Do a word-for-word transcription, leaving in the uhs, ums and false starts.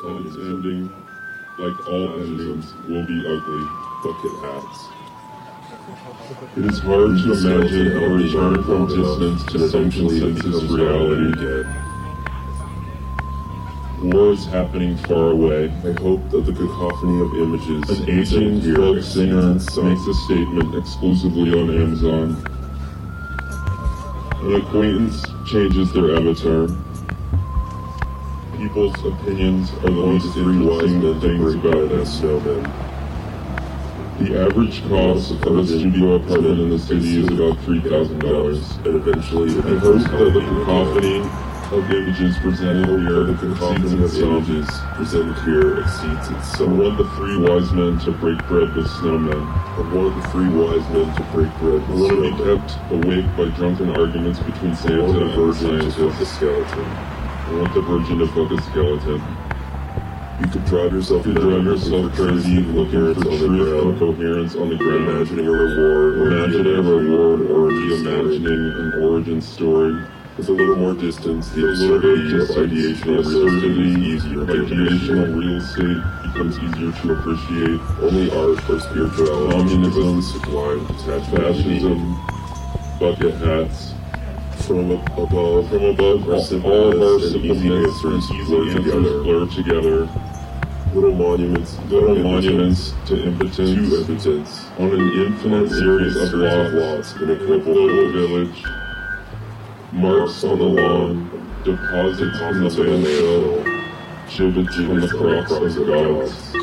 and its ending, like all endings, will be ugly. Bucket hats. It is hard to imagine a return from distance to some consensus reality. War is happening far away. I hope that the cacophony of images An aging folk singer makes a statement exclusively on Amazon. An acquaintance changes their avatar. People's opinions are the least interesting things about them. Snowman. The average cost of a studio apartment in the city is about three thousand dollars. And eventually, it I hope that the cacophony of images presented here the cacophony of images presented here exceeds its I sum. want the three wise men to break bread with snowmen. I want the three wise men to break bread I with want to be snowmen. kept awake by drunken arguments between I Santa want the and virgin to fuck a scientists. skeleton. I want the virgin to fuck a skeleton. You could drive yourself You drive yourself crazy looking for on the truth ground, and coherence on the ground. imagining a reward, or Imagining a reward or reimagining an origin story. with a little more distance. The A little bit absurdity of of distance, ideation the of real estate absurdity is easier of to ideational appreciate. real estate becomes easier to appreciate. Only art or spirituality Communism, was the sublime detachment. Fascism, bucket hats. From ab- above, From above, our all simpleness our and easy simpleness answers and easy blur answers together. blur together. Little monuments, Little impotence, monuments to impotence, to impotence, on an infinite series of lots in a in a global global village. village. Marks on the lawn, deposits in the landfill, gibbets from the crocks of gods.